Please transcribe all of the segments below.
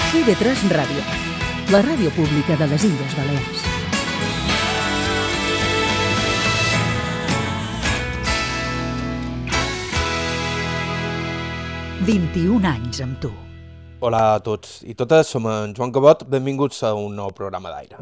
IB3 Ràdio, la ràdio pública de les Illes Balears. «21 anys amb tu». Hola a tots i totes, som en Joan Cabot, benvinguts a un nou programa d'aire.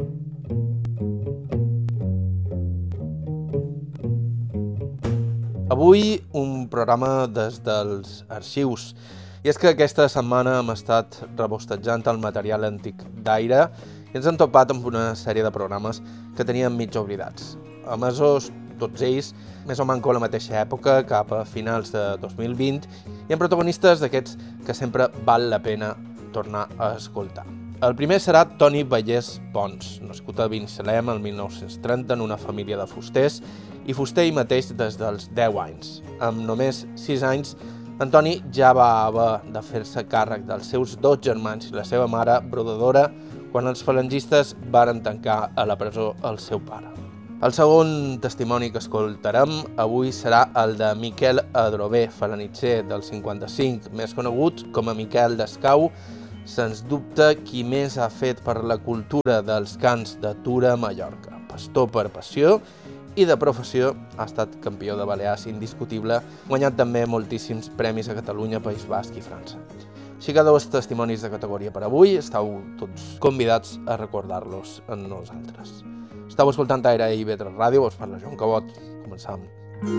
Avui un programa des dels arxius. I és que aquesta setmana hem estat rebostejant el material antic d'aire i ens hem topat amb una sèrie de programes que teníem mig oblidats. Emesos, tots ells, més o manco a la mateixa època, cap a finals de 2020, i amb protagonistes d'aquests que sempre val la pena tornar a escoltar. El primer serà Toni Vallès Pons, nascut a Binissalem el 1930 en una família de fusters, i fuster ell mateix des dels 10 anys. Amb només 6 anys, Antoni ja va haver de fer-se càrrec dels seus 2 germans i la seva mare, brodadora, quan els falangistes varen tancar a la presó el seu pare. El segon testimoni que escoltarem avui serà el de Miquel Adrover, falanitxer del 55, més conegut com a Miquel Descau, sens dubte qui més ha fet per la cultura dels cants de Tura a Mallorca. Pastor per passió i de professió, ha estat campió de Balears indiscutible, guanyant també moltíssims premis a Catalunya, País Basc i França. Així que 2 testimonis de categoria per avui, estàu tots convidats a recordar-los en nosaltres. Estàu escoltant Aire i IB3 Ràdio, us parla Joan Cabot. Començam.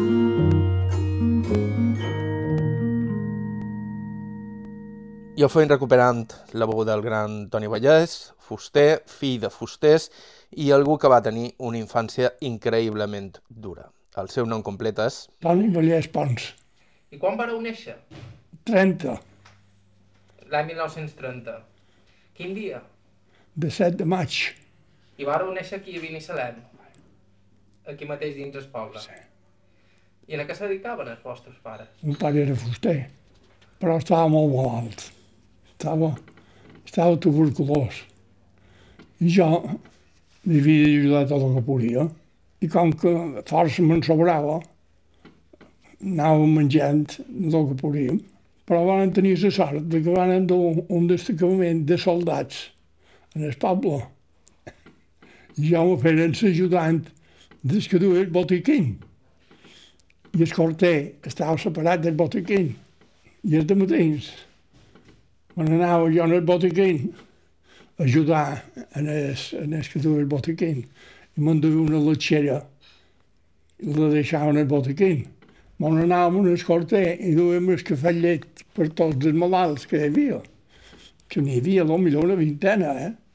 I ho feim recuperant la veu del gran Toni Vallès, fuster, fill de fusters i algú que va tenir una infància increïblement dura. El seu nom complet és... Toni Vallès Pons. I quan vareu néixer? 30, L'any 1930. Quin dia? de 7 de maig. I vareu néixer aquí a Binissalem? Aquí mateix dins el poble? Sí. I en què se dedicaven els vostres pares? Un pare era fuster, però estava molt malalt. Estava tuberculós. I jo li havia ajudat tot el que podia. I com que força me'n sobrava, anàvem menjant tot el que podíem. Però van tenir la sort de que van dur un destacament de soldats en el poble. I jo me feren l'ajudant des que duia el botiquín. I el corter estava separat del botiquín. I els matins, quan anava jo en el botiquín, a ajudar en el que duia el botiquín, i m'enduia una letxera i la deixava en el botiquín. On anàvem en el corter i duíem el cafè llet per tots els malalts que hi havia. Que n'hi havia potser una vintena,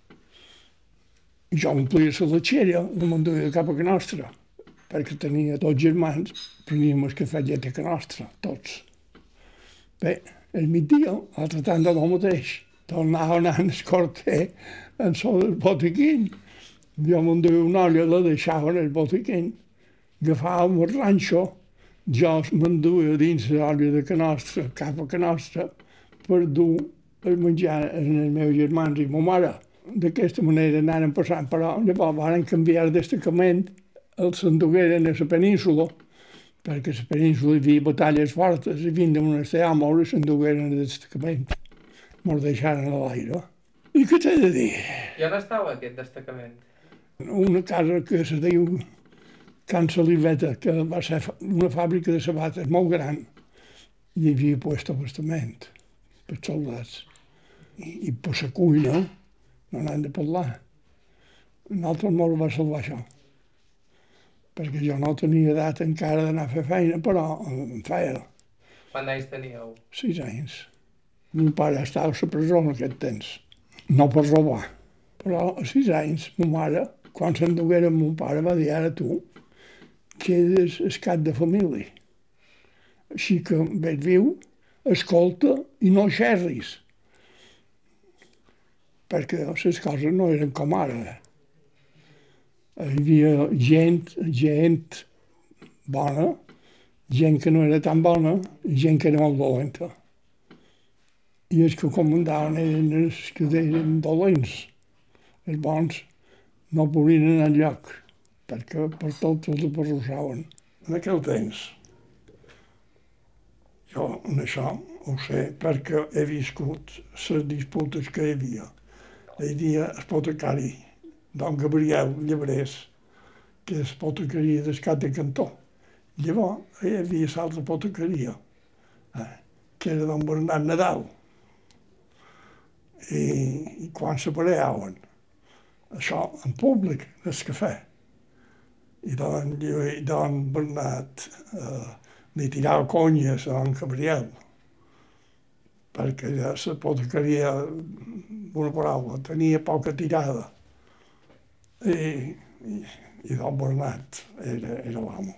I jo omplia la letxera i m'enduia cap a Can Nostra, perquè tenia tots germans, preníem el cafè llet a Can Nostra, tots. Bé, el migdia, altre tant de lo mateix, tornava a anar en el corter en sol del botiquín. Jo m'enduia una olla, la deixava en el botiquín, agafàvem el ranxo, jo m'enduia dins l'olla de Can Nostra, cap a Can Nostra, per dur el menjar als meus germans i ma mare. D'aquesta manera anaren passant, però llavors van canviar el destacament, els s'endugueren a la península, perquè a la península hi havia batalles fortes, i vint d'un esteàmol i s'endugueren el destacament. Mos deixaren a l'aire. I què t'he de dir? I on estava aquest destacament? Una casa que se diu Can Saliveta, que va ser una fàbrica de sabates molt gran, i hi havia puesto abastament per soldats. I per la cuina no n'han de parlar. Nosaltres molt va salvar això, perquè jo no tenia edat encara d'anar a fer feina, però em feia. Quants anys teníeu? 6 anys. Mon pare estava a la presó en aquest temps, no per robar, però a 6 anys, ma mare, quan s'endugueren mon pare, va dir, ara tu, que eres el cap de família. Així que vet viu, escolta i no xerris, perquè les coses no eren com ara. Hi havia gent bona, gent que no era tan bona i gent que era molt dolenta. I els que comandaven eren els que eren dolents. Els bons no podien anar enlloc, perquè per tot els aperrossaven. En aquell temps, jo en això ho sé perquè he viscut les disputes que hi havia. Hi havia l'apotecari Don Gabriel Llebrés, que és l'apotecaria del Cap de Cantó. Llavors hi havia l'altra apotecaria, que era Don Bernat Nadal. I quan se pareaven, això en públic, el cafè, i don Bernat li tirava conyes a don Gabriel, perquè ja l'apotecaria, una paraula, tenia poca tirada. I don Bernat era l'amo.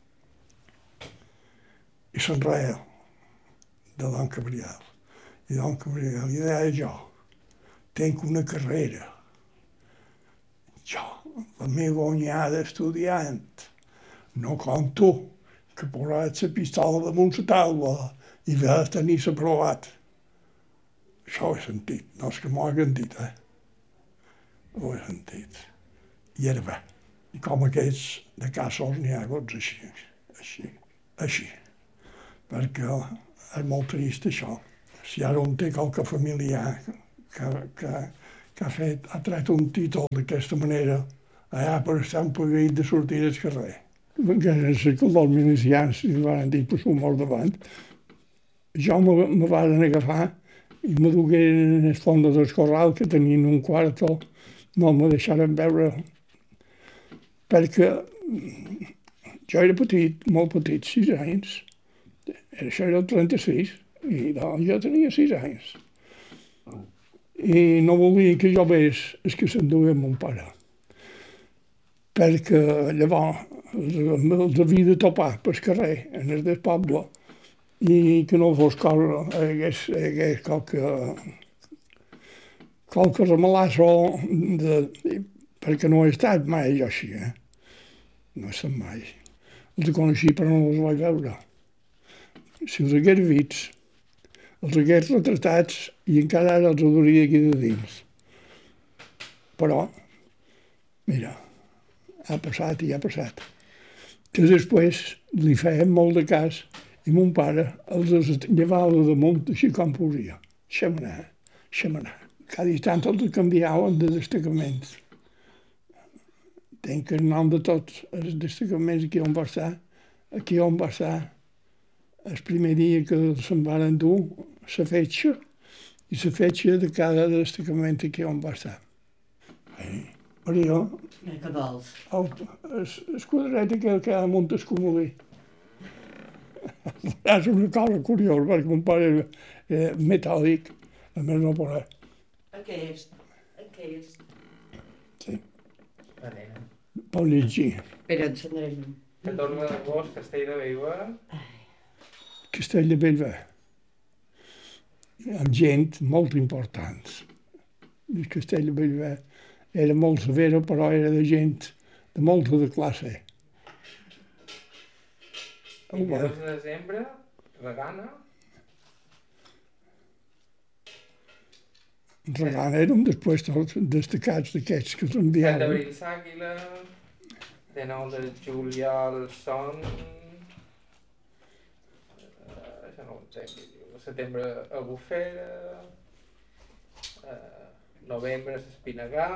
I se'n reia de don Gabriel. I don Gabriel li deia jo, tinc una carrera. Jo, la meva onyada estudiant, no com tu, que posat la pistola damunt la taula i vas tenir aprovat. Això ho he sentit, no és que m'ho hagin dit, Ho he sentit. I era bé. I com aquests de casos n'hi ha gots així. Perquè és molt trist això. Si ara un té qualque familiar que ha tret un títol d'aquesta manera, allà per estar un paguit de sortir al carrer. Que els milicians li van dir per un mort davant. Jo me van agafar i me dugueren en el fons del corral, que tenien un quarto, no me deixaren veure, perquè jo era petit, molt petit, 6 anys. Això era el 36, i jo tenia 6 anys. I no volia que jo veig el que s'enduia mon pare, perquè llavors els havia de topar pel carrer, en el del poble, i que no fos cosa, hagués qualque remalasso, perquè no he estat mai jo així, No he estat mai. Els coneixia però no els vaig veure. Si els hagués vist, els hagués retratats i encara ara els adoria aquí de dins. Però, mira, ha passat i ha passat. Que després li feien molt de cas i mon pare els llevava damunt així com podia. Deixa'm anar. Cada instant els canviaven de destacaments. Tenc el nom de tots els destacaments aquí on va estar el primer dia que se'n van endur la fetge i la fetge de cada destacament aquí on va estar. Maria, Què vols? el quadret aquell que hi ha damunt el comodí. És una cosa curiosa, perquè mon pare era metàl·lic, a més no poder. Aquest. Sí, La nena. pot llegir. Però encendrem. 14 d'agost, Castell de Bellver. Castell de Bellver, amb gent molt important. El Castell de Bellver era molt severa, però era de gent de molta de classe. 22 de desembre, Regana. Regant era un dels puestos destacats d'aquests que 7 s'enviaven. d'abril, Sàquila. 19 de juliol, Son. Això no ho entenc. Setembre, Albufera. Novembre, Espinagà.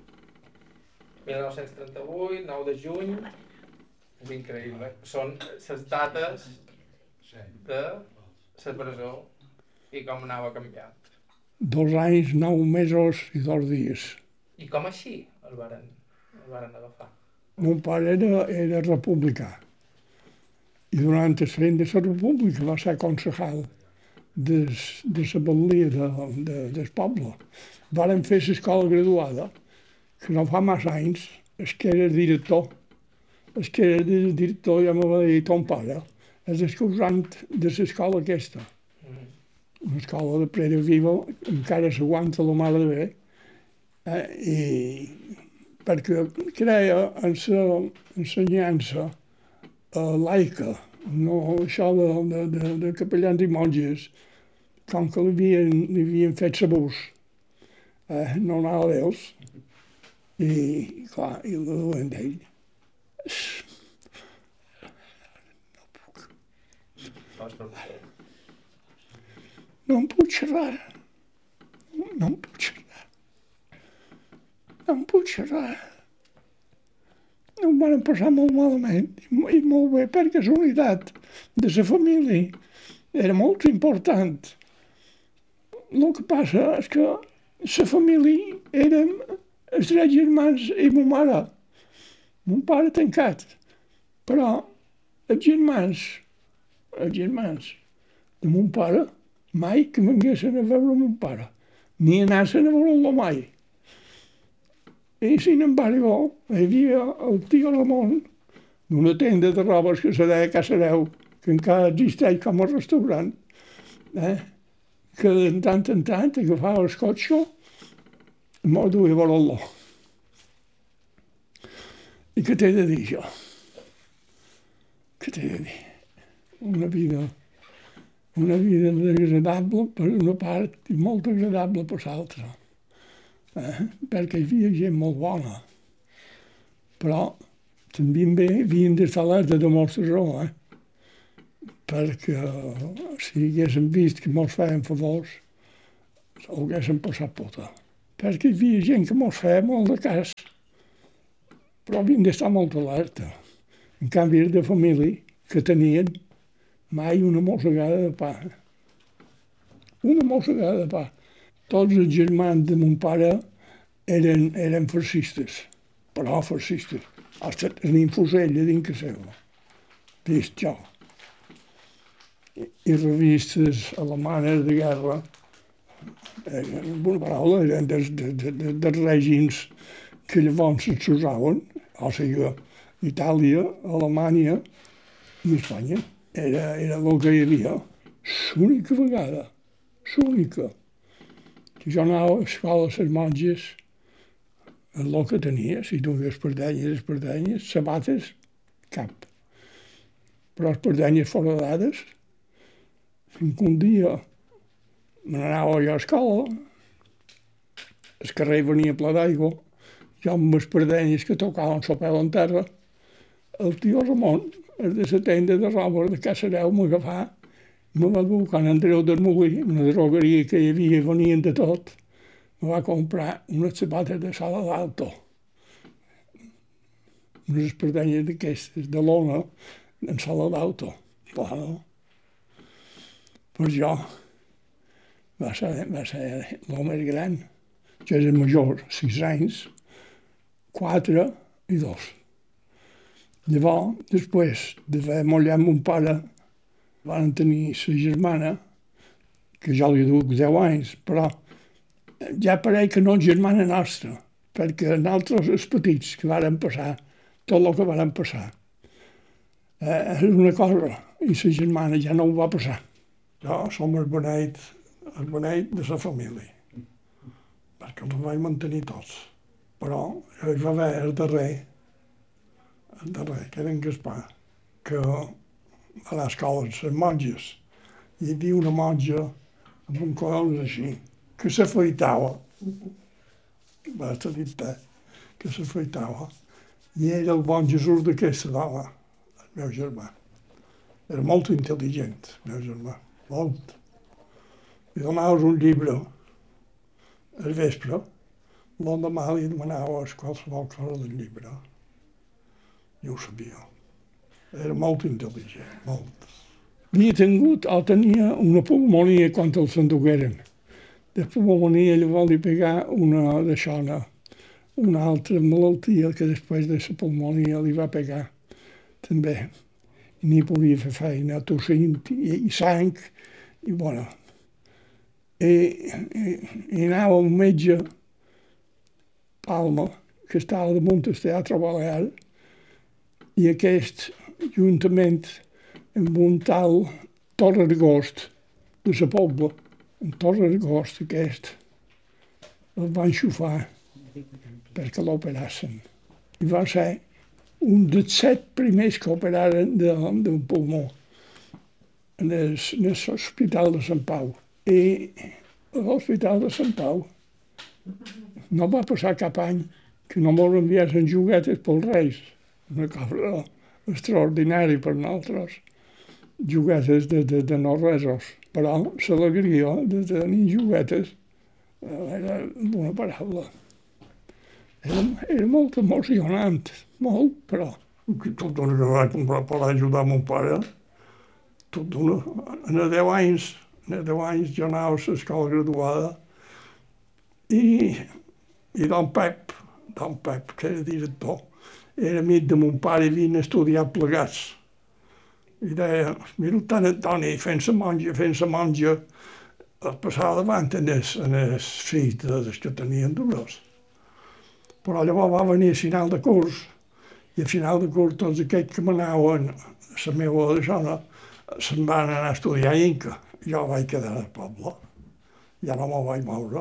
1938, 9 de juny. És increïble. Són les dates de la presó i com anava canviant. 2 anys, 9 mesos i 2 dies. I com així el varen agafar? Mon pare era republicà i durant el regne de la república va ser concejal de la batllia del poble. Varen fer l'escola graduada, que no fa massa anys, el que era director ja me va dir ton pare, és el causant de l'escola aquesta. Una escola de Prera Viva, encara s'aguanta la mare de bé, i perquè creia en l'ensenyança laica, no això de capellans i monges, com que li havien fet l'abús, no anava a Déus, i clar, i la duen d'ell. No puc. no em puc xerrar. No em puc xerrar. No em puc xerrar. No em van passar molt malament i molt bé, perquè la unitat de la família era molt important. El que passa és que la família érem els 3 germans i ma mare. Mon pare tancat. Però els germans de mon pare mai que venguessin a veure mon pare, ni anassin a veure-lo mai. I, sin embargo, hi havia el tio Ramon d'una tenda de robes que se deia Casareu, que encara existeix com a restaurant, que de tant en tant agafava el cotxe i me'l duia a veure-lo. I què t'he de dir jo? Què t'he de dir? Una vida desagradable per una part i molt agradable per l'altra. Perquè hi havia gent molt bona. Però també havien d'estar alerta de molta raó, perquè si haguéssim vist que mos feien favors, ho haguéssim passat puta. Perquè hi havia gent que mos feia molt de cas, però havien d'estar molt alerta. En canvi, era de família que tenien mai una mossegada de pa. Una mossegada de pa. Tots els germans de mon pare eren fascistes, però fascistes. Hasta tenien fusella dins que seu. Vist jo. I revistes alemanes de guerra, en una paraula, eren dels règims que llavors s'usaven, o sigui, Itàlia, Alemanya i Espanya. Era el que hi havia. L'única vegada, l'única, que jo anava a l'escola a les monges, el que tenia, si tu hagués espardenyes, sabates, cap. Però espardenyes foradades, fins que un dia me n'anava jo a l'escola, el carrer venia ple d'aigua, jo amb espardenyes que tocaven la peu en terra, el tio Ramon, el de la tenda de roba de Casareu, m'agafà, me va dur quan Andreu del Molí, una drogueria que hi havia, venien de tot, me va comprar unes sabates de sala d'alto, unes espardenyes d'aquestes, de lona, en sala d'auto. Claro. Pues jo va ser l'home gran. Jo era major, 6 anys, 4 i 2. Llavors, després d'haver mollat mon pare, van tenir la germana, que jo li duc 10 anys, però ja pareix que no és germana nostra, perquè nosaltres, els petits, que varen passar, tot el que varen passar, és una cosa, i la germana ja no ho va passar. Jo som el beneit de la família, perquè els vaig mantenir tots. Però hi va haver el darrer, que era en Gaspar, que a l'escola, les monges, hi havia una monja amb un collons així, que s'afeitava, va estar dit que s'afeitava, i era el bon Jesús d'aquesta dona, el meu germà. Era molt intel·ligent, el meu germà, molt. Li donaves un llibre al vespre, l'endemà li demanaves qualsevol cosa del llibre. I ho sabia. Era molt intel·ligent, molt. Havia tingut o tenia una pulmonia quan els s'endugueren. De pulmonia llavors li pegà una altra malaltia que després de la pulmonia li va pegar també. I ni podia fer feina, tossint i sang, i bueno. I anava un metge, Palma, que estava damunt del Teatre Balear, i aquest, juntament amb un tal Torre d'Agost, de la Pobla, en Torre d'Agost aquest, el van xufar perquè l'operassin. I va ser un dels 7 primers que operaren d'un pulmó en l'Hospital de Sant Pau. I a l'Hospital de Sant Pau no va passar cap any que no mos enviessin juguetes pels Reis. Una cosa extraordinària per nosaltres. Juguetes de no resos. Però l'alegria de tenir joguetes era una paraula. Era molt emocionant, molt, però tot d'una que vaig comprar per ajudar mon pare, tot d'una, a 10 anys jo anava a l'escola graduada i don Pep, que era director, era amic de mon pare i havien estudiat plegats. I deia, mira el tant Antoni fent la monja, es passava davant en els fills dels que tenien dures. Però llavors va venir a final de curs, i a final de curs tots aquells que m'anaven a la meva zona se'n van anar a estudiar a Inca. Jo vaig quedar al poble, ja no me'n vaig moure.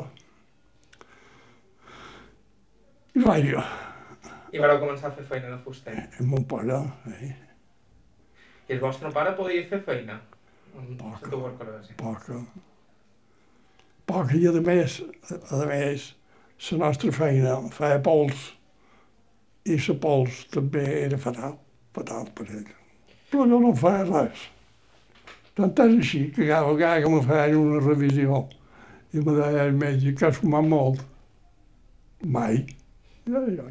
I vaig jo. I vareu començar a fer feina de fuster. Amb mon pare, I el vostre pare podia fer feina? Poca. La tuberculosi. Poca. I a més, la nostra feina feia pols, i la pols també era fatal per ell. Però jo no feia res. Tant és així que cada vegada que me feien una revisió i me deia el metge que has fumat molt. Mai.